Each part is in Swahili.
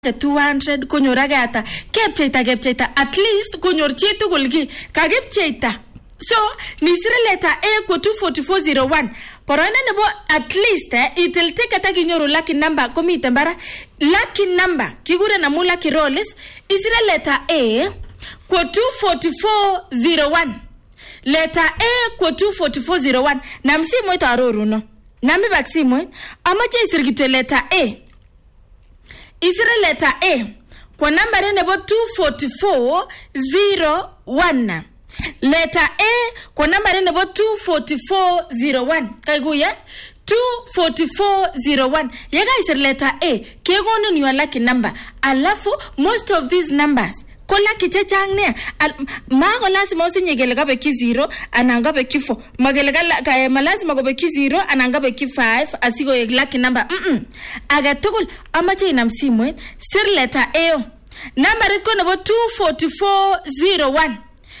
200 konyor age ata kepcheita at least konyor chi tugul ki kakipcheita. So nisire letter A ko 24401 poroine nebo at least it will take ata kinyoru lucky number komiten bara lucky number kigure na mu lucky rolls isire letter A ko 24401 letter A ko 24401 nam simoit aroruno nami bak simoit amache isir kityo letter A isire letter A kwa number nebo 24401 letter A kwa number nebo 24401 kaiguya 24401 yega isir letter A kegono your lucky number alafu most of these numbers kola kichechang ne mago lazima usinye gele gabe ki 0 ananga be ki 4 magele ga lazima go be ki 0 ananga be ki 5 asigo ye lucky number aga tugul amache inam simoit sir letter A number ko nebo 24401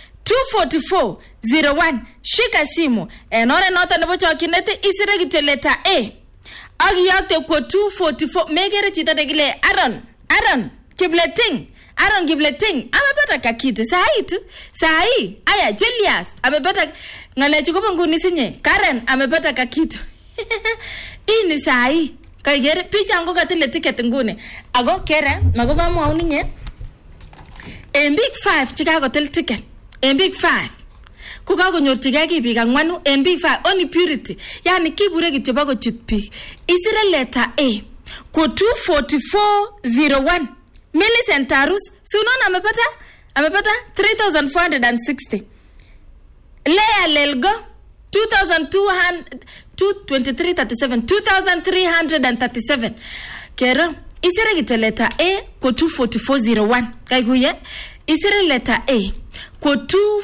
24401 shika simu enore nota nebo chokinete isire kityo letter A agiyakte ko 244 megere chita degile Aaron Kibleting amepata kakitu sahi aya Julius amepata ngalechu ko nguni sinye Karen amepata kakitu ini sahi kagere picha ngo katile ticket ngune ago kere mago kama uninye en big 5 chika hotel ticket en big 5 kuka konyorchige ki biik angwanu en big 5 only purity yani kibure kityo bako chut biik isire letter A ko 24401 Millicent Tarus sunona amepata 3460 Lea Lelgo 2337 kero isire kityo letter A ko 24401 kaiguye isire letter A ko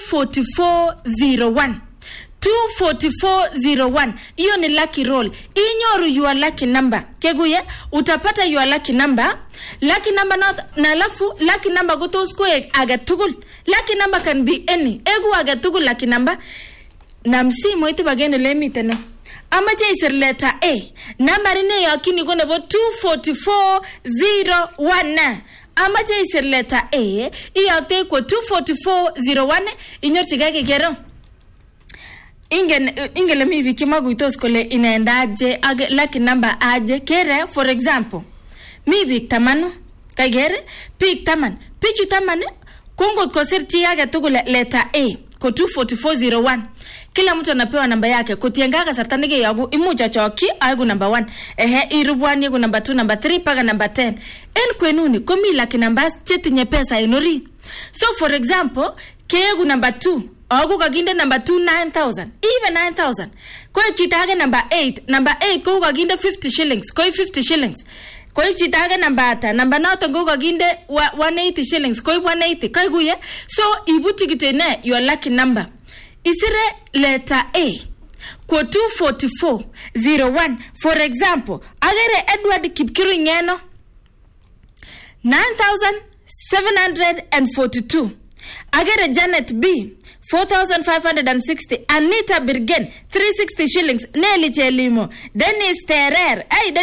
24401 hiyo ni lucky roll inyoru your lucky number keguye utapata your lucky number not na alafu lucky number go to square aga tugul lucky number can be any egu aga tugul lucky number na msimo ite bagene lemiteno amache isir letter A number ne yakini go nebo 24401 amache isir letter A iyakte ko 24401 inyorchigege gero ingele mi wiki maguitos kole inaenda aje lucky number aje kere for example mi bik tamanu kagere bik taman pichu taman kongo kosirti yake tugul letter A ko 24401 kila mtu anapewa namba yake kutienga kasarta nige yagu imuja choki aigu number 1 irubwani yagu number 2 number 3 paga number 10 en kwenuni komi lucky numbers chetinye pesa inori so for example kegu number 2 agu kaginde number 2 9000 even 9000 kwa chitage number 8 ko kaginde 50 shillings ko 50 shillings ko chitage number ata number noto ko kaginde 180 shillings ko 180 kaiguye so ibuti kitene your lucky number isire letter A ko 24401 for example agere Edward Kipkirui ngeno 9742 agere Janet B 4560 Anita Birgen 360 shillings Nelly Chelimo Dennis Terer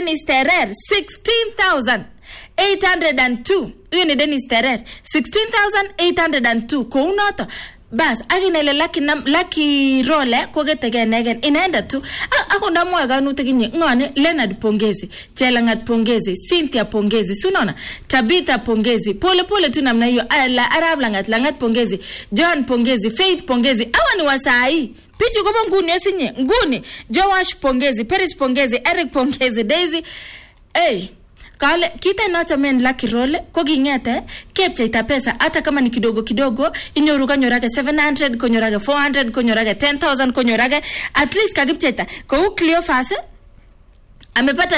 16802 hiyo ni Dennis Terer 16802 ko unoto bas aginele lucky role ko getege negen inaenda tu akunda mwaga nuteginye ngone Leonard Pongezi Chelangat Pongezi Cynthia Pongezi sunona Tabitha Pongezi pole tu namna hiyo Arab Langat Pongezi John Pongezi Faith Pongezi awani wasai pichu kwa nguni yasinye nguni Joash Pongezi Paris Pongezi Eric Pongezi Daisy kale kita inacho men lucky roll ko gingete kepcheita pesa hata kama ni kidogo inyoru kanyorage 700 konyorage 400 konyorage 10000 konyorage at least kagipcheita ko Cleophas amepata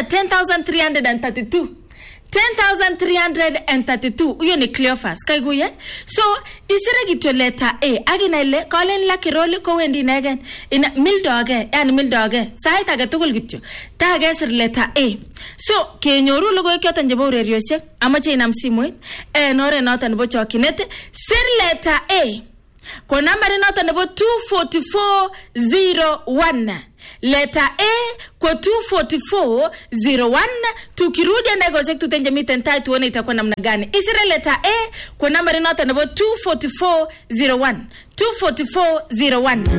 10332 huyo ni Cleophas kaiguye so isire kityo letter A agina ile kalen lucky roll ko wendi negen ina mildoge saita age tugul kityo tage sir letter A so kenyoru logo kyoto njebo urerioshek amache inam simoit enore noto nebo chokinete sir letter A Kwa nambari nota nebo 24401. Letter A kwa 24401. Tukirudi ndegosek tutenje mitentai tuone itakuwa namna gani. Isire letter A kwa nambari nota nebo 24401. 24401.